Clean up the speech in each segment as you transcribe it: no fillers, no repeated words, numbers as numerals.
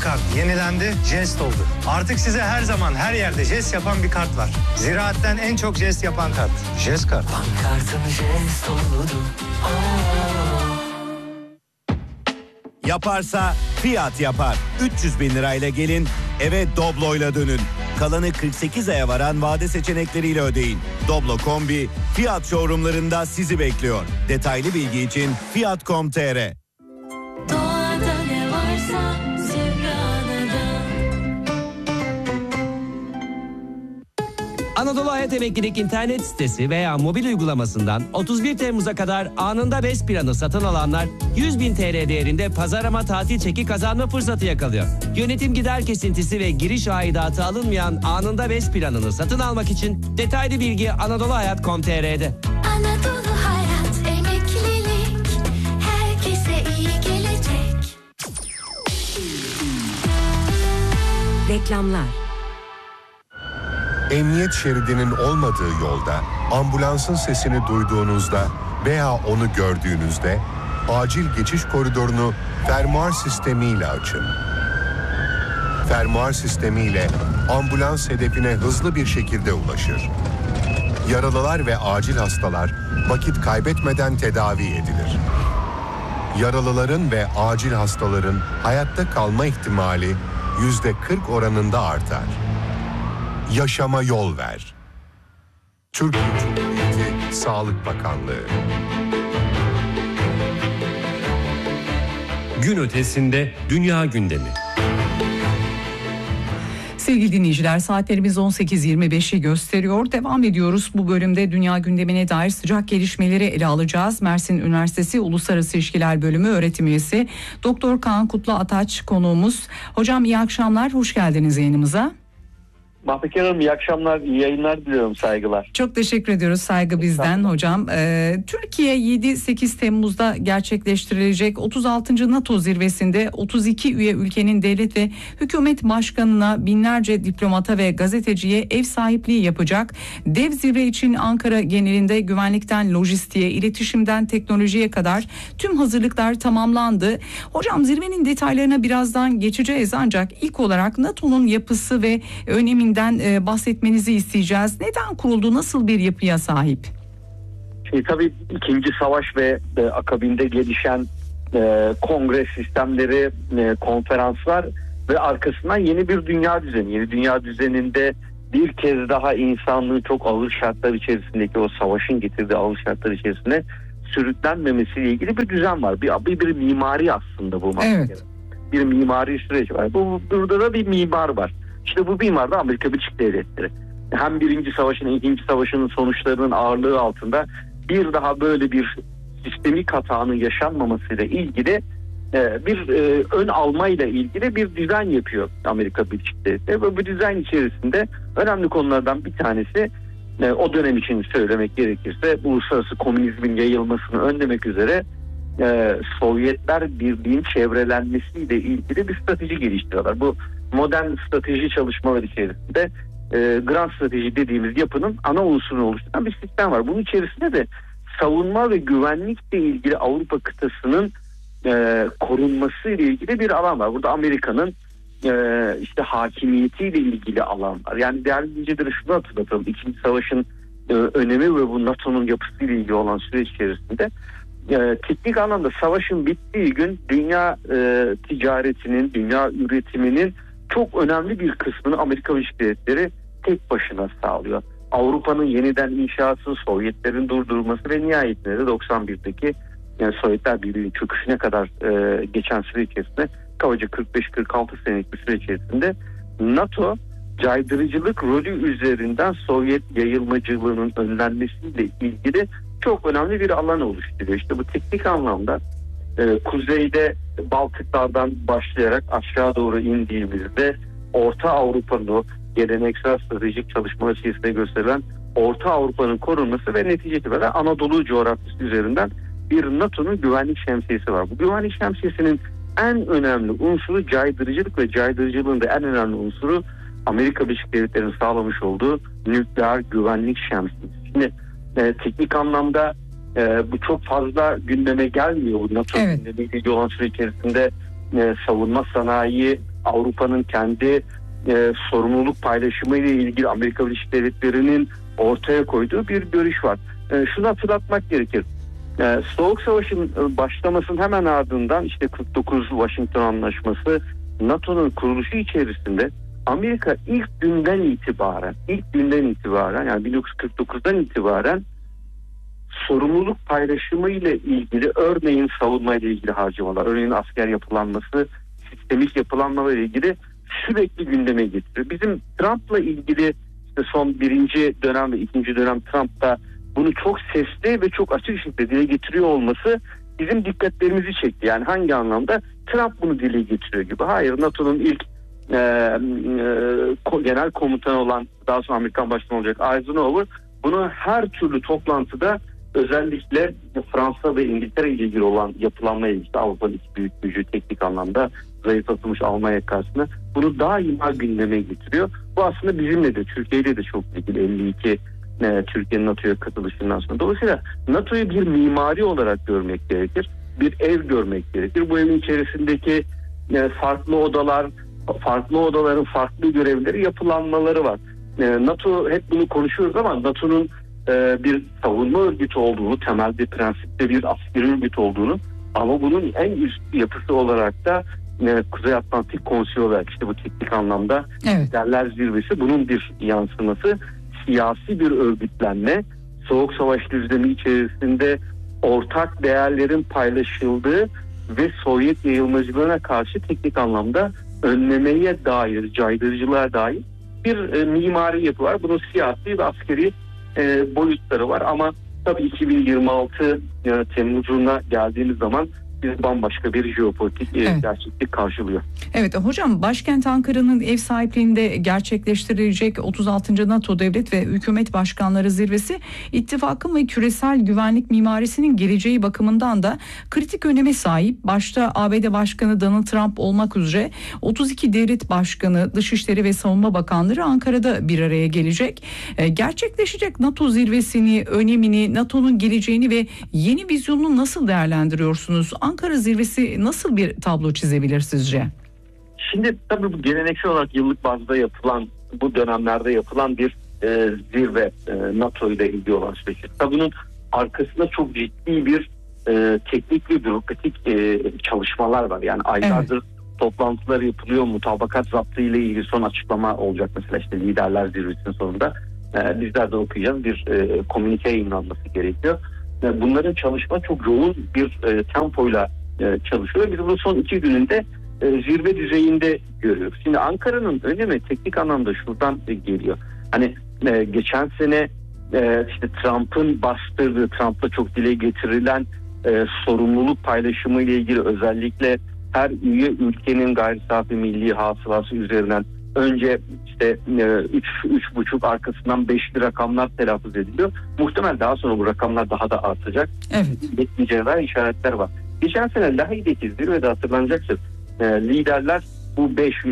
kart yenilendi, jest oldu. Artık size her zaman her yerde jest yapan bir kart var. Ziraat'ten en çok jest yapan kart. Jest kart. Pankartın jest oldu. Yaparsa Fiat yapar. 300 bin lirayla gelin, eve Doblo'yla dönün. Kalanı 48 aya varan vade seçenekleriyle ödeyin. Doblo Kombi Fiat showroomlarında sizi bekliyor. Detaylı bilgi için fiat.com.tr. Doğada ne varsa Zümra'da. Anadolu Hayat Emeklilik internet sitesi veya mobil uygulamasından 31 Temmuz'a kadar anında BES planı satın alanlar 100.000 TL değerinde pazarlama tatil çeki kazanma fırsatı yakalıyor. Yönetim gider kesintisi ve giriş aidatı alınmayan anında BES planını satın almak için detaylı bilgi anadoluhayat.com.tr'de. Anadolu Hayat Emeklilik, herkese iyi gelecek. Reklamlar. Emniyet şeridinin olmadığı yolda ambulansın sesini duyduğunuzda veya onu gördüğünüzde acil geçiş koridorunu fermuar sistemiyle açın. Fermuar sistemiyle ambulans hedefine hızlı bir şekilde ulaşır. Yaralılar ve acil hastalar vakit kaybetmeden tedavi edilir. Yaralıların ve acil hastaların hayatta kalma ihtimali %40 oranında artar. Yaşama yol ver. Türkiye Cumhuriyeti Sağlık Bakanlığı. Gün ötesinde dünya gündemi. Sevgili dinleyiciler, saatlerimiz 18.25'i gösteriyor. Devam ediyoruz. Bu bölümde dünya gündemine dair sıcak gelişmeleri ele alacağız. Mersin Üniversitesi Uluslararası İlişkiler Bölümü öğretim üyesi Doktor Kaan Kutlu Ataç konuğumuz. Hocam iyi akşamlar, hoş geldiniz yayınımıza. Mahpekar Hanım, iyi akşamlar, iyi yayınlar diliyorum, saygılar. Çok teşekkür ediyoruz, saygı bizden hocam. Türkiye 7-8 Temmuz'da gerçekleştirilecek 36. NATO zirvesinde 32 üye ülkenin devlet ve hükümet başkanına, binlerce diplomata ve gazeteciye ev sahipliği yapacak. Dev zirve için Ankara genelinde güvenlikten lojistiğe, iletişimden teknolojiye kadar tüm hazırlıklar tamamlandı. Hocam, zirvenin detaylarına birazdan geçeceğiz, ancak ilk olarak NATO'nun yapısı ve öneminden bahsetmenizi isteyeceğiz. Neden kuruldu? Nasıl bir yapıya sahip? Tabii 2. Savaş ve akabinde gelişen kongre sistemleri, konferanslar ve arkasından yeni bir dünya düzeni. Yeni dünya düzeninde bir kez daha insanlığın çok ağır şartlar içerisindeki, o savaşın getirdiği ağır şartlar içerisinde sürüklenmemesiyle ilgili bir düzen var. Bir mimari aslında bu. Evet. Bir mimari süreç var. Burada da bir mimar var. İşte bu mimar da Amerika Birleşik Devletleri. Hem 1. Savaş'ın, 2. Savaş'ın sonuçlarının ağırlığı altında bir daha böyle bir sistemik hatanın yaşanmamasıyla ilgili bir ön almayla ilgili bir dizayn yapıyor Amerika Birleşik Devletleri. Ve bu dizayn içerisinde önemli konulardan bir tanesi, o dönem için söylemek gerekirse, uluslararası komünizmin yayılmasını önlemek üzere Sovyetler Birliği'nin çevrelenmesiyle ilgili bir strateji geliştiriyorlar. Bu modern strateji çalışmaları içerisinde Grand Strateji dediğimiz yapının ana unsurunu oluşturan bir sistem var. Bunun içerisinde de savunma ve güvenlikle ilgili Avrupa kıtasının korunması ile ilgili bir alan var. Burada Amerika'nın işte hakimiyetiyle ilgili alan var. Yani değerli dinleyicilere şunu hatırlatalım. 2. Savaş'ın önemi ve bu NATO'nun yapısıyla ilgili olan süreç içerisinde teknik anlamda savaşın bittiği gün dünya ticaretinin, dünya üretiminin çok önemli bir kısmını Amerika Birleşik Devletleri tek başına sağlıyor. Avrupa'nın yeniden inşası, Sovyetlerin durdurulması ve nihayetinde de 91'deki Sovyetler Birliği'nin çöküşüne kadar geçen süre içerisinde, kabaca 45-46 senelik bir süre içerisinde NATO caydırıcılık rolü üzerinden Sovyet yayılmacılığının önlenmesiyle ilgili çok önemli bir alan oluşturuyor. İşte bu teknik anlamda kuzeyde Baltıklardan başlayarak aşağı doğru indiğimizde Orta Avrupa'nın, o geleneksel stratejik çalışmalar içerisinde gösterilen Orta Avrupa'nın korunması ve neticede de Anadolu coğrafyası üzerinden bir NATO'nun güvenlik şemsiyesi var. Bu güvenlik şemsiyesinin en önemli unsuru caydırıcılık ve caydırıcılığın da en önemli unsuru Amerika Birleşik Devletleri'nin sağlamış olduğu nükleer güvenlik şemsiyesi. Şimdi teknik anlamda bu çok fazla gündeme gelmiyor. NATO gündemiyle ilgili olan süre içerisinde savunma sanayi, Avrupa'nın kendi sorumluluk paylaşımı ile ilgili Amerika Birleşik Devletleri'nin ortaya koyduğu bir görüş var. Şunu hatırlatmak gerekir. Soğuk Savaş'ın başlamasının hemen ardından işte 49 Washington Anlaşması, NATO'nun kuruluşu içerisinde Amerika ilk günden itibaren yani 1949'dan itibaren sorumluluk paylaşımı ile ilgili, örneğin savunma ile ilgili harcamalar, örneğin asker yapılanması, sistemik yapılanmalar ile ilgili sürekli gündeme getiriyor. Bizim Trump'la ilgili işte son birinci dönem ve ikinci dönem Trump'ta bunu çok sesli ve çok açık şekilde dile getiriyor olması bizim dikkatlerimizi çekti. Yani hangi anlamda? Trump bunu dile getiriyor gibi. Hayır, NATO'nun ilk genel komutanı olan, daha sonra Amerikan başkanı olacak Eisenhower bunu her türlü toplantıda, özellikle Fransa ve İngiltere ile ilgili olan yapılanmaya ilgili, Avrupa'nın iki büyük gücü teknik anlamda zayıflatılmış Almanya karşısında bunu daima gündeme getiriyor. Bu aslında bizimle de, Türkiye'yle de çok ilgili. 52 Türkiye'nin NATO'ya katılışından sonra. Dolayısıyla NATO'yu bir mimari olarak görmek gerekir. Bir ev görmek gerekir. Bu evin içerisindeki farklı odaların farklı görevleri, yapılanmaları var. NATO, hep bunu konuşuyoruz ama NATO'nun bir savunma örgütü olduğunu, temelde prensipte bir askeri örgüt olduğunu, ama bunun en üst yapısı olarak da Kuzey Atlantik Konseyi olarak, işte bu teknik anlamda Liderler Zirvesi, bunun bir yansıması. Siyasi bir örgütlenme, Soğuk Savaş düzlemi içerisinde ortak değerlerin paylaşıldığı ve Sovyet yayılmacılığına karşı teknik anlamda önlemeye dair, caydırıcılığa dair bir mimari yapı var. Bunun siyasi ve askeri boyutları var ama tabii 2026 Temmuz'una geldiğimiz zaman bir bambaşka bir jeopolitik gerçeklik karşılıyor. Evet hocam, başkent Ankara'nın ev sahipliğinde gerçekleştirilecek 36. NATO Devlet ve Hükümet Başkanları Zirvesi, ittifakın ve küresel güvenlik mimarisinin geleceği bakımından da kritik öneme sahip. Başta ABD Başkanı Donald Trump olmak üzere 32 devlet başkanı, Dışişleri ve Savunma Bakanları Ankara'da bir araya gelecek. Gerçekleşecek NATO zirvesini, önemini, NATO'nun geleceğini ve yeni vizyonunu nasıl değerlendiriyorsunuz? Ankara zirvesi nasıl bir tablo çizebilir sizce? Şimdi tabii bu geleneksel olarak yıllık bazda yapılan, bu dönemlerde yapılan bir zirve, NATO ile ilgili olan süreç. Tabii bunun arkasında çok ciddi bir teknik ve bürokratik çalışmalar var. Yani aylardır toplantılar yapılıyor, mutabakat zaptı ile ilgili son açıklama olacak mesela, işte Liderler Zirvesi'nin sonunda. Bizler de okuyacağız, bir komünike yayınlanması gerekiyor. Bunların çalışma çok yoğun bir tempoyla çalışıyor. Biz bunu son 2 gününde zirve düzeyinde görüyoruz. Şimdi Ankara'nın önemi teknik anlamda şuradan geliyor. Hani geçen sene işte Trump'ın bastırdığı, Trump'la çok dile getirilen sorumluluk paylaşımı ile ilgili, özellikle her üye ülkenin gayri safi milli hasılası üzerinden önce işte 3,5 arkasından 5'li rakamlar telaffuz ediliyor. Muhtemelen daha sonra bu rakamlar daha da artacak. Bekleyeceğine dair işaretler var. Geçen sene Lahey'deki zirvede hatırlanacaktır. Liderler bu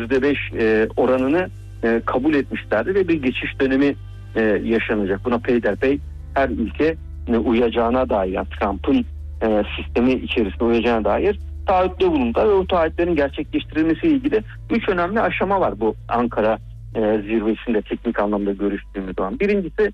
%5 oranını kabul etmişlerdi ve bir geçiş dönemi yaşanacak. Buna peyderpey her ülke uyacağına dair, yani Trump'ın sistemi içerisinde uyacağına dair taahhütte bulundu ve o taahhütlerin gerçekleştirilmesiyle ilgili 3 önemli aşama var bu Ankara zirvesinde teknik anlamda görüştüğümüz zaman. Birincisi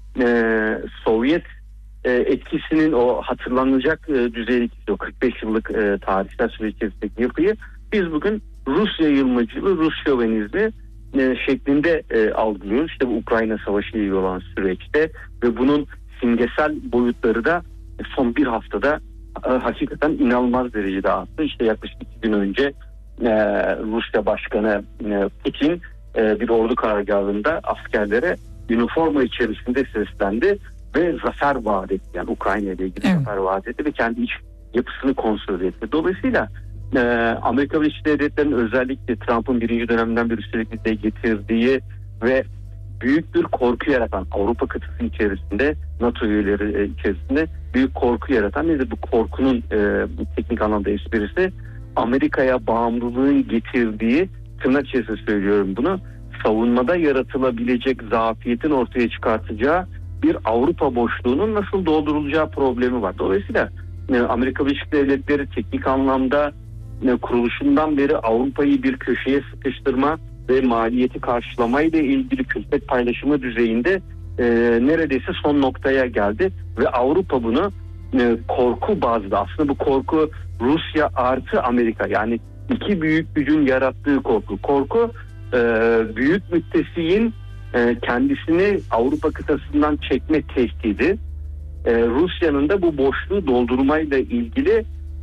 Sovyet etkisinin o hatırlanacak düzeydeki o 45 yıllık tarihsel süreç içerisindeki yapıyı biz bugün Rusya yayılmacılığı, Rus şövenizmi şeklinde algılıyoruz. İşte bu Ukrayna Savaşı ile olan süreçte ve bunun simgesel boyutları da son bir haftada hakikaten inanılmaz derecede arttı. İşte yaklaşık 2 gün önce Rusya Başkanı Putin bir ordu karargahında askerlere üniforma içerisinde seslendi ve zafer vaat etti. Yani Ukrayna ile ilgili zafer vaat etti ve kendi iç yapısını konsolide etti. Dolayısıyla Amerika Birleşik Devletleri'nin özellikle Trump'ın birinci döneminden bir üstelik de getirdiği ve büyük bir korku yaratan, Avrupa kıtası içerisinde, NATO üyeleri içerisinde büyük korku yaratan, nedir bu korkunun teknik anlamda esprisi? Amerika'ya bağımlılığın getirdiği, tırnak içerisinde söylüyorum bunu, savunmada yaratılabilecek zafiyetin ortaya çıkartacağı bir Avrupa boşluğunun nasıl doldurulacağı problemi var. Dolayısıyla Amerika Birleşik Devletleri teknik anlamda kuruluşundan beri Avrupa'yı bir köşeye sıkıştırma ve maliyeti karşılamayla ilgili külfet paylaşımı düzeyinde neredeyse son noktaya geldi ve Avrupa bunu korku bazlı, aslında bu korku Rusya artı Amerika, yani iki büyük gücün yarattığı korku büyük müttefiğin kendisini Avrupa kıtasından çekme tehdidi, Rusya'nın da bu boşluğu doldurmayla ilgili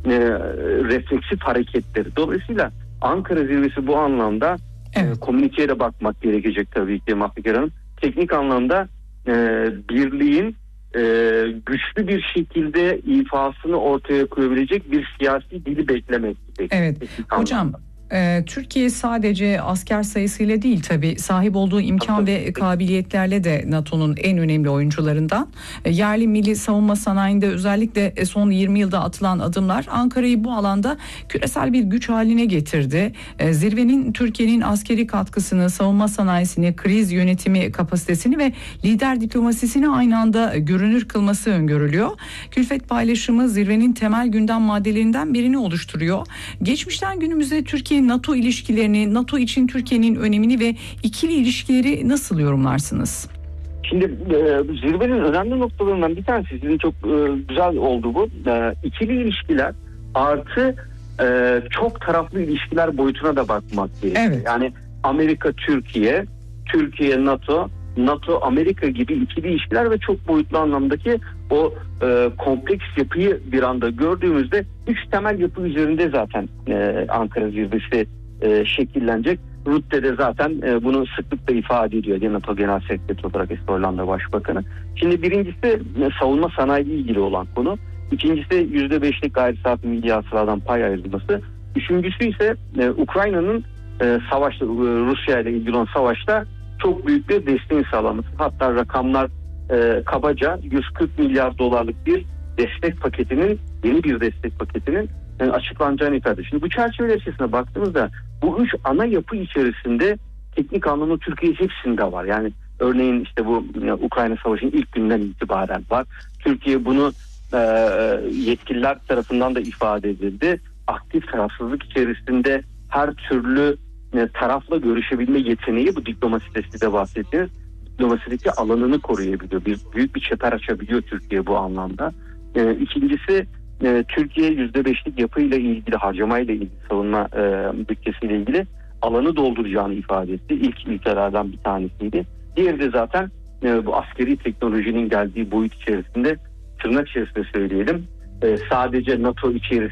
refleksif hareketleri. Dolayısıyla Ankara zirvesi bu anlamda komünikeye de bakmak gerekecek tabii ki Mahfiker Hanım. Teknik anlamda birliğin güçlü bir şekilde ifasını ortaya koyabilecek bir siyasi dili beklemek. Evet hocam. Türkiye sadece asker sayısıyla değil tabii, sahip olduğu imkan ve kabiliyetlerle de NATO'nun en önemli oyuncularından. Yerli milli savunma sanayinde özellikle son 20 yılda atılan adımlar Ankara'yı bu alanda küresel bir güç haline getirdi. Zirvenin Türkiye'nin askeri katkısını, savunma sanayisini, kriz yönetimi kapasitesini ve lider diplomasisini aynı anda görünür kılması öngörülüyor. Külfet paylaşımı zirvenin temel gündem maddelerinden birini oluşturuyor. Geçmişten günümüze Türkiye-NATO ilişkilerini, NATO için Türkiye'nin önemini ve ikili ilişkileri nasıl yorumlarsınız? Şimdi zirvenin önemli noktalarından bir tanesi, sizin çok güzel oldu bu. İkili ilişkiler artı çok taraflı ilişkiler boyutuna da bakmak gerekiyor. Evet. Yani Amerika-Türkiye, Türkiye-NATO, NATO-Amerika gibi ikili ilişkiler ve çok boyutlu anlamdaki o kompleks yapıyı bir anda gördüğümüzde 3 temel yapı üzerinde zaten Ankara zirvesi şekillenecek. Rutte de zaten bunu sıklıkla ifade ediyor. NATO Genel Sekreteri olarak eski Hollanda Başbakanı. Şimdi birincisi savunma sanayi ile ilgili olan konu. İkincisi %5'lik gayri safi milli hasıladan pay ayrılması. Üçüncüsü ise Ukrayna'nın savaşta, Rusya ile ilgili olan savaşta çok büyük bir desteğin sağlaması. Hatta rakamlar kabaca 140 milyar dolarlık bir destek paketinin, yeni bir destek paketinin açıklanacağını ifade ediyor. Şimdi bu çerçeveler içerisinde baktığımızda bu üç ana yapı içerisinde teknik anlamda Türkiye hepsinde var. Yani örneğin işte bu Ukrayna Savaşı'nın ilk günden itibaren var. Türkiye bunu yetkililer tarafından da ifade edildi. Aktif tarafsızlık içerisinde her türlü tarafla görüşebilme yeteneği, bu diplomaside de bahsettiğiniz diplomasideki alanını koruyabiliyor. Büyük bir çeper açabiliyor Türkiye bu anlamda. İkincisi Türkiye %5'lik yapıyla ilgili, harcamayla ilgili, savunma bütçesiyle ilgili alanı dolduracağını ifade etti. İlk ülkelerden bir tanesiydi. Diğeri de zaten bu askeri teknolojinin geldiği boyut içerisinde, tırnak içerisinde söyleyelim, sadece NATO içerisinde